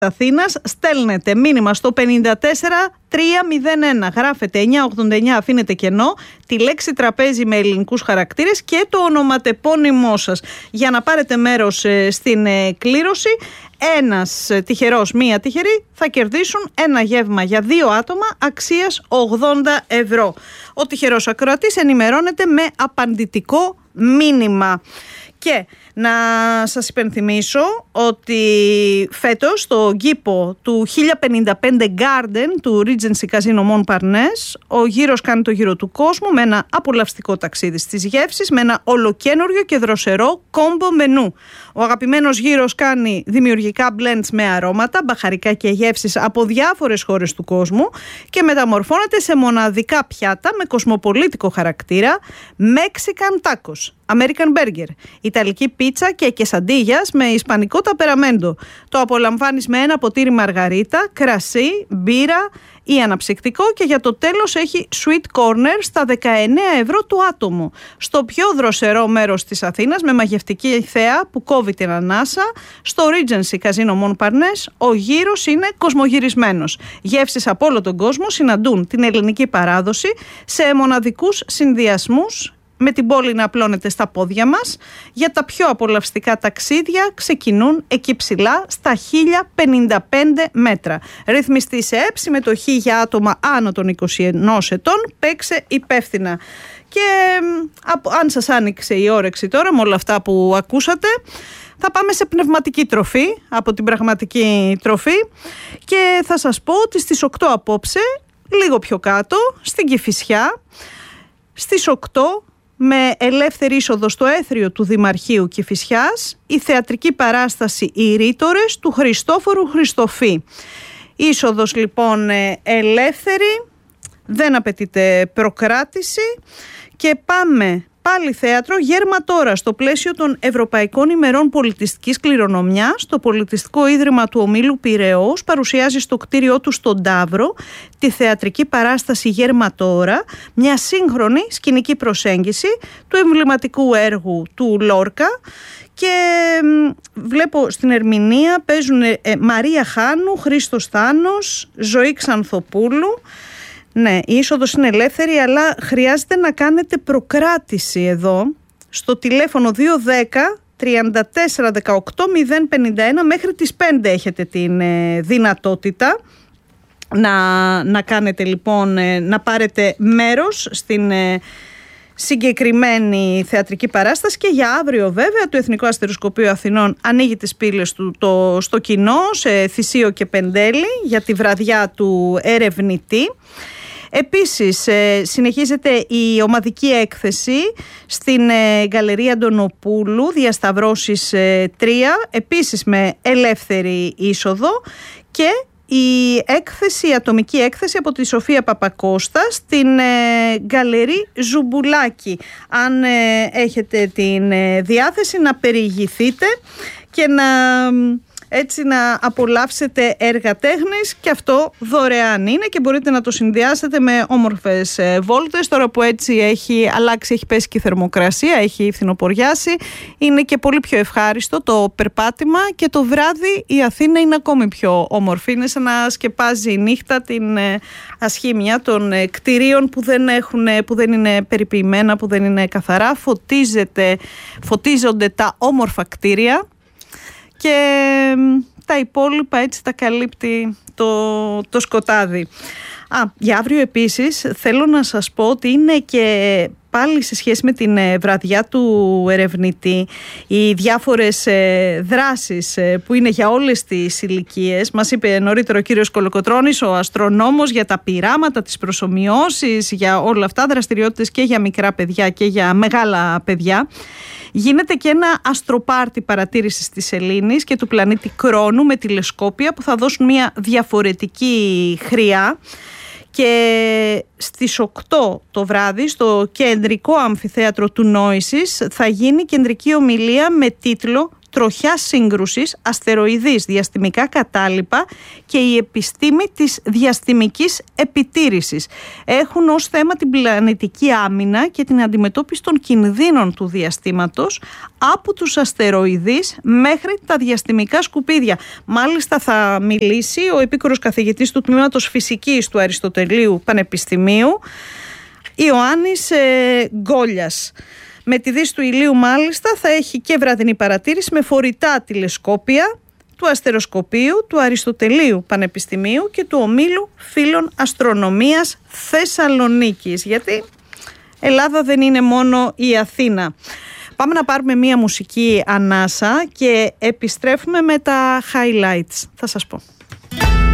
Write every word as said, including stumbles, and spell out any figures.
Αθήνας, στέλνετε μήνυμα στο πενήντα τέσσερα τριακόσια ένα, γράφετε εννιακόσια ογδόντα εννιά, αφήνετε κενό, τη λέξη τραπέζι με ελληνικούς χαρακτήρες και το ονοματεπώνυμό σας για να πάρετε μέρος στην κλήρωση. Ένας τυχερός, μία τυχερή θα κερδίσουν ένα γεύμα για δύο άτομα αξίας ογδόντα ευρώ. Ο τυχερός ακροατής ενημερώνεται με απαντητικό μήνυμα. Και να σας υπενθυμίσω ότι φέτος στο γκήπο του χίλια πενήντα πέντε Garden του Regency Casino Montparnasse ο γύρος κάνει το γύρο του κόσμου με ένα απολαυστικό ταξίδι στις γεύσεις, με ένα ολοκένουργιο και δροσερό κόμπο μενού. Ο αγαπημένος γύρος κάνει δημιουργικά blends με αρώματα, μπαχαρικά και γεύσεις από διάφορες χώρες του κόσμου και μεταμορφώνεται σε μοναδικά πιάτα με κοσμοπολίτικο χαρακτήρα, Mexican tacos, American burger, Ιταλική πίτσα και κεσαντίγιας με ισπανικό ταπεραμέντο. Το απολαμβάνεις με ένα ποτήρι μαργαρίτα, κρασί, μπύρα ή αναψυκτικό και για το τέλος έχει sweet corner στα δεκαεννέα ευρώ του άτομο. Στο πιο δροσερό μέρος της Αθήνας με μαγευτική θέα που κόβει την ανάσα, στο Regency Casino Montparnasse ο γύρος είναι κοσμογυρισμένος. Γεύσεις από όλο τον κόσμο συναντούν την ελληνική παράδοση σε μοναδικούς συνδυασμούς, με την πόλη να απλώνεται στα πόδια μας. Για τα πιο απολαυστικά ταξίδια ξεκινούν εκεί ψηλά στα χίλια πενήντα πέντε μέτρα. Ρυθμιστή σε ΕΠ, συμμετοχή για άτομα άνω των είκοσι ενός ετών, παίξε υπεύθυνα. Και αν σας άνοιξε η όρεξη τώρα με όλα αυτά που ακούσατε, θα πάμε σε πνευματική τροφή από την πραγματική τροφή και θα σας πω ότι στις οκτώ απόψε, λίγο πιο κάτω, στην Κηφισιά, στις οκτώ με ελεύθερη είσοδο στο έθριο του Δημαρχείου Κηφισιάς, η θεατρική παράσταση «Οι Ρήτορες» του Χριστόφορου Χριστοφή. Είσοδος λοιπόν ελεύθερη, δεν απαιτείται προκράτηση και πάμε πάλι θέατρο γέρμα τώρα στο πλαίσιο των Ευρωπαϊκών ημερών πολιτιστικής κληρονομιάς. Το Πολιτιστικό Ίδρυμα του Ομίλου Πειραιώς παρουσιάζει στο κτίριό του στον Ταύρο τη θεατρική παράσταση γέρμα τώρα, μια σύγχρονη σκηνική προσέγγιση του εμβληματικού έργου του Λόρκα. Και βλέπω στην ερμηνεία παίζουν ε, Μαρία Χάνου, Χρήστος Θάνος, Ζωή Ξανθοπούλου. Ναι, η είσοδος είναι ελεύθερη, αλλά χρειάζεται να κάνετε προκράτηση εδώ στο τηλέφωνο δύο ένα μηδέν τριάντα τέσσερα δεκαοκτώ μηδέν πενήντα ένα. Μέχρι τις πέντε έχετε την ε, δυνατότητα να, να κάνετε λοιπόν, ε, να πάρετε μέρος στην ε, συγκεκριμένη θεατρική παράσταση. Και για αύριο βέβαια το Εθνικό Αστεροσκοπείο Αθηνών ανοίγει τις πύλες του το, στο κοινό σε Θησίο και Πεντέλη για τη βραδιά του ερευνητή. Επίσης συνεχίζεται η ομαδική έκθεση στην Γκαλερία Αντωνοπούλου, Διασταυρώσεις τρία, επίσης με ελεύθερη είσοδο, και η έκθεση, η ατομική έκθεση από τη Σοφία Παπακώστα στην ε, Γκαλερί Ζουμπουλάκη. Αν ε, έχετε την ε, διάθεση να περιηγηθείτε και να, έτσι, να απολαύσετε έργα τέχνης, και αυτό δωρεάν είναι και μπορείτε να το συνδυάσετε με όμορφες ε, βόλτες. Τώρα που έτσι έχει αλλάξει, έχει πέσει και η θερμοκρασία, έχει φθινοποριάσει, είναι και πολύ πιο ευχάριστο το περπάτημα και το βράδυ η Αθήνα είναι ακόμη πιο όμορφη. Είναι σαν να σκεπάζει η νύχτα την ε, ασχήμια των ε, κτηρίων που δεν, έχουν, που δεν είναι περιποιημένα, που δεν είναι καθαρά. Φωτίζεται, φωτίζονται τα όμορφα κτίρια και τα υπόλοιπα έτσι τα καλύπτει το, το σκοτάδι. Α, για αύριο επίσης θέλω να σας πω ότι είναι και πάλι σε σχέση με την βραδιά του ερευνητή οι διάφορες δράσεις που είναι για όλες τις ηλικίες. Μας είπε νωρίτερα ο κύριος Κολοκοτρώνης, ο αστρονόμος, για τα πειράματα, τις προσομοιώσεις, για όλα αυτά, δραστηριότητες και για μικρά παιδιά και για μεγάλα παιδιά. Γίνεται και ένα αστροπάρτι παρατήρησης της σελήνης και του πλανήτη Κρόνου με τηλεσκόπια που θα δώσουν μια διαφορετική χρειά. Και στις οκτώ το βράδυ στο κεντρικό αμφιθέατρο του Νόησης θα γίνει κεντρική ομιλία με τίτλο τροχιά σύγκρουσης, αστεροειδείς, διαστημικά κατάλοιπα και η επιστήμη της διαστημικής επιτήρησης. Έχουν ως θέμα την πλανητική άμυνα και την αντιμετώπιση των κινδύνων του διαστήματος, από τους αστεροειδείς μέχρι τα διαστημικά σκουπίδια. Μάλιστα θα μιλήσει ο επίκουρος καθηγητής του Τμήματος Φυσικής του Αριστοτελείου Πανεπιστημίου, Ιωάννης ε, Γκόλιας. Με τη δύση του ηλίου μάλιστα θα έχει και βραδινή παρατήρηση με φορητά τηλεσκόπια του Αστεροσκοπείου, του Αριστοτελείου Πανεπιστημίου και του Ομίλου Φίλων Αστρονομίας Θεσσαλονίκης. Γιατί Ελλάδα δεν είναι μόνο η Αθήνα. Πάμε να πάρουμε μία μουσική ανάσα και επιστρέφουμε με τα highlights. Θα σας πω.